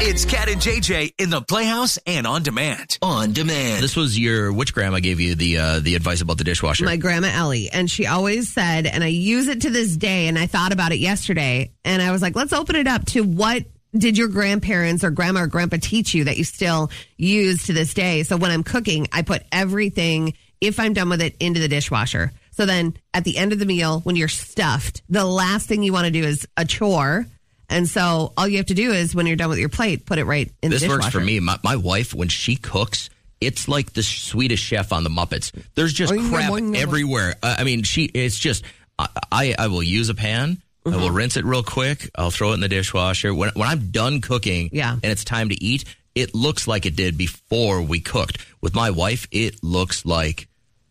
It's Cat and JJ in the Playhouse and on demand. On demand. This was which grandma gave you the advice about the dishwasher? My grandma Ellie. And she always said, and I use it to this day, and I thought about it yesterday, and I was like, let's open it up to what did your grandparents or grandma or grandpa teach you that you still use to this day? So when I'm cooking, I put everything, if I'm done with it, into the dishwasher. So then at the end of the meal, when you're stuffed, the last thing you want to do is a chore. And so all you have to do is when you're done with your plate, put it right in the dishwasher. This works for me. My wife, when she cooks, it's like the Swedish Chef on the Muppets. There's just crap everywhere. I mean, it's just, I will use a pan. I will rinse it real quick. I'll throw it in the dishwasher. When I'm done cooking and it's time to eat, it looks like it did before we cooked. With my wife, it looks like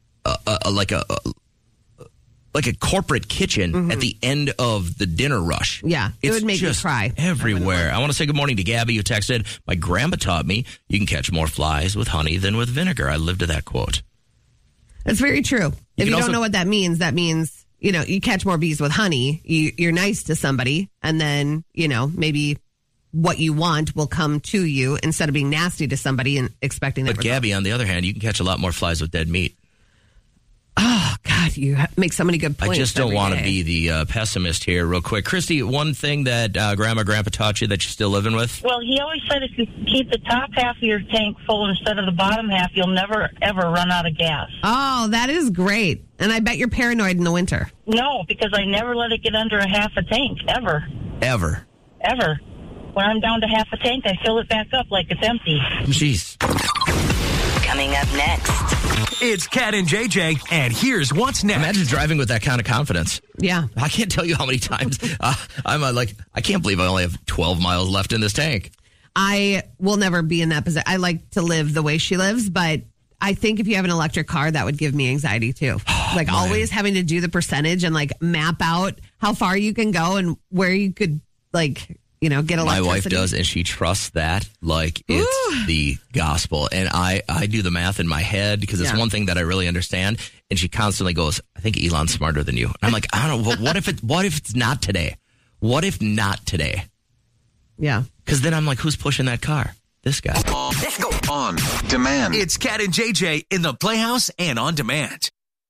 a corporate kitchen at the end of the dinner rush. Yeah, it would make me cry. Everywhere. I want to say good morning to Gabby, who texted, my grandma taught me you can catch more flies with honey than with vinegar. I lived to that quote. That's very true. If you don't know what that means, you catch more bees with honey. You're nice to somebody, and then, maybe what you want will come to you instead of being nasty to somebody and expecting that. But Gabby, on the other hand, you can catch a lot more flies with dead meat. Oh, God, you make so many good points. I just don't want to be the pessimist here real quick. Christy, one thing that Grandpa taught you that you're still living with? Well, he always said if you keep the top half of your tank full instead of the bottom half, you'll never, ever run out of gas. Oh, that is great. And I bet you're paranoid in the winter. No, because I never let it get under a half a tank, ever. Ever? Ever. When I'm down to half a tank, I fill it back up like it's empty. Jeez. Coming up next, it's Cat and JJ, and here's what's next. Imagine driving with that kind of confidence. Yeah. I can't tell you how many times I'm I can't believe I only have 12 miles left in this tank. I will never be in that position. I like to live the way she lives, but I think if you have an electric car, that would give me anxiety too. Always having to do the percentage and map out how far you can go and where you could get electricity. My wife does, and she trusts that like it's the gospel. And I do the math in my head because it's one thing that I really understand. And she constantly goes, I think Elon's smarter than you. And I'm like, I don't know. What if it's not today? What if not today? Yeah. Because then I'm like, who's pushing that car? This guy. Let's go. On demand. It's Cat and JJ in the Playhouse and on demand.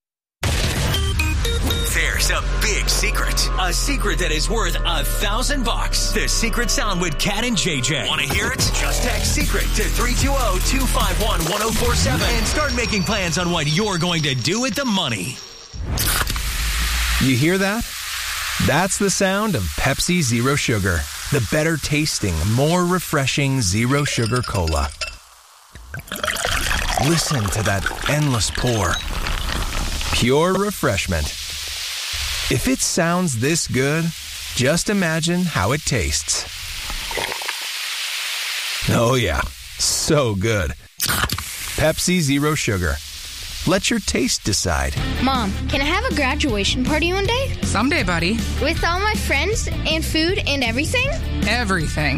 There's a big secret. A secret that is worth $1,000. The secret sound with Cat and JJ. Want to hear it? Just text secret to 320-251-1047 and start making plans on what you're going to do with the money. You hear that? That's the sound of Pepsi Zero Sugar. The better tasting, more refreshing Zero Sugar Cola. Listen to that endless pour. Pure refreshment. If it sounds this good, just imagine how it tastes. Oh yeah, so good. Pepsi Zero Sugar. Let your taste decide. Mom, can I have a graduation party one day? Someday, buddy. With all my friends and food and everything? Everything.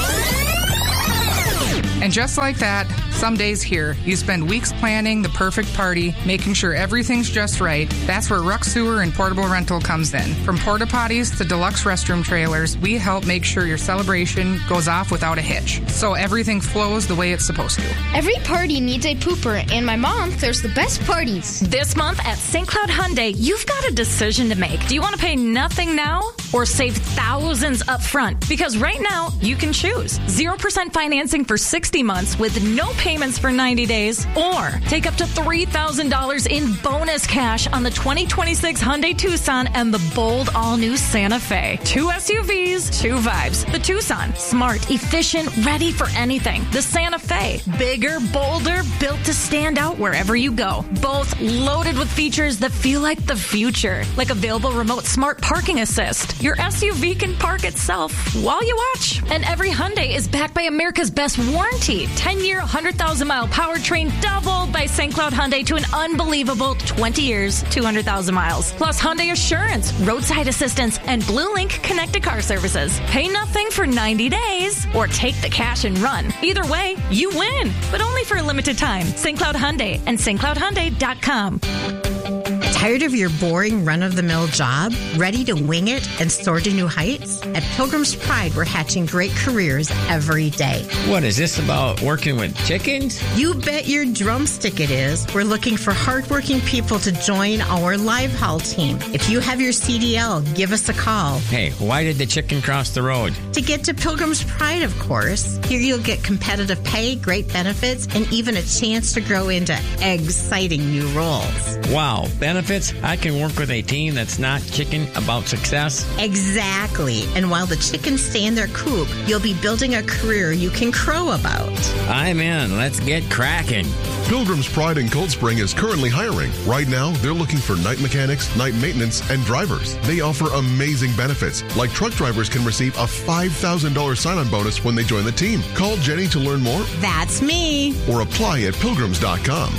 And just like that, someday's here. You spend weeks planning the perfect party, making sure everything's just right. That's where Ruck Sewer and Portable Rental comes in. From porta potties to deluxe restroom trailers, we help make sure your celebration goes off without a hitch, so everything flows the way it's supposed to. Every party needs a pooper, and my mom throws the best parties. This month at St. Cloud Hyundai, you've got a decision to make. Do you want to pay nothing now or save thousands up front? Because right now, you can choose 0% financing for 60 months with no payments for 90 days, or take up to $3,000 in bonus cash on the 2026 Hyundai Tucson and the bold all-new Santa Fe. 2 SUVs, 2 vibes. The Tucson, smart, efficient, ready for anything. The Santa Fe, bigger, bolder, built to stand out wherever you go. Both loaded with features that feel like the future, like available remote smart parking assist. Your SUV can park itself while you watch. And every Hyundai is backed by America's best warranty. 10-year, 100,000-mile powertrain doubled by St. Cloud Hyundai to an unbelievable 20 years, 200,000 miles. Plus Hyundai Assurance, roadside assistance, and Blue Link connected car services. Pay nothing for 90 days or take the cash and run. Either way, you win, but only for a limited time. St. Cloud Hyundai and stcloudhyundai.com. Tired of your boring run-of-the-mill job? Ready to wing it and soar to new heights? At Pilgrim's Pride, we're hatching great careers every day. What is this about working with chickens? You bet your drumstick it is. We're looking for hardworking people to join our live haul team. If you have your CDL, give us a call. Hey, why did the chicken cross the road? To get to Pilgrim's Pride, of course. Here you'll get competitive pay, great benefits, and even a chance to grow into exciting new roles. Wow, benefits? I can work with a team that's not chicken about success? Exactly. And while the chickens stay in their coop, you'll be building a career you can crow about. I'm in. Let's get cracking. Pilgrim's Pride in Cold Spring is currently hiring. Right now, they're looking for night mechanics, night maintenance, and drivers. They offer amazing benefits, like truck drivers can receive a $5,000 sign-on bonus when they join the team. Call Jenny to learn more. That's me. Or apply at pilgrims.com.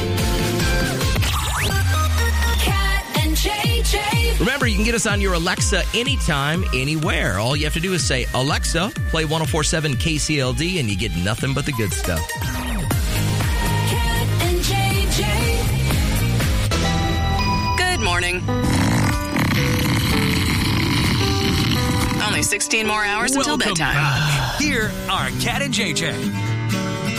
Remember, you can get us on your Alexa anytime, anywhere. All you have to do is say, Alexa, play 104.7 KCLD, and you get nothing but the good stuff. Good morning. Only 16 more hours until bedtime. Here are Cat and JJ.